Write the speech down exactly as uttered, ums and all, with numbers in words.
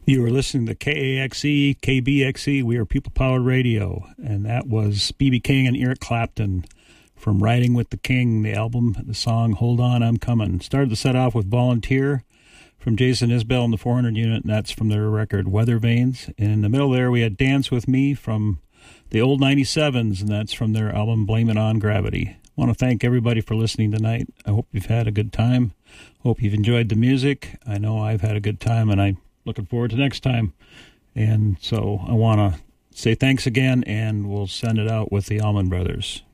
You were listening to K A X E, K B X E. We are People Powered Radio. And that was B B King and Eric Clapton from Riding with the King, the album, the song Hold On, I'm Coming. Started the set off with Volunteer from Jason Isbell and the four hundred unit, and that's from their record Weather Vanes. And in the middle there, we had Dance With Me from the Old ninety-sevens, and that's from their album Blame It On Gravity. I want to thank everybody for listening tonight. I hope you've had a good time. Hope you've enjoyed the music. I know I've had a good time, and I'm looking forward to next time. And so I want to say thanks again, and we'll send it out with the Allman Brothers.